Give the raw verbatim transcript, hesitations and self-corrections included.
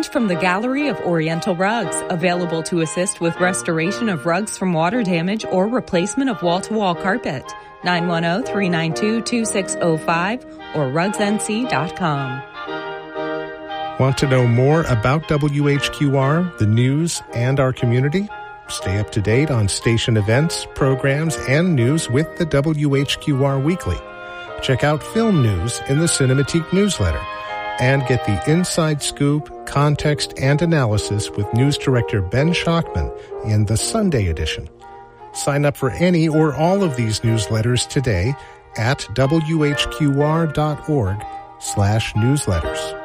from the Gallery of Oriental Rugs, available to assist with restoration of rugs from water damage or replacement of wall-to-wall carpet. nine one zero, three nine two, two six zero five or rugs n c dot com. Want to know more about W H Q R, the news, and our community? Stay up to date on station events, programs, and news with the W H Q R Weekly. Check out film news in the Cinematique newsletter and get the inside scoop, context, and analysis with news director Ben Schachman in the Sunday edition. Sign up for any or all of these newsletters today at W H Q R dot org slash newsletters.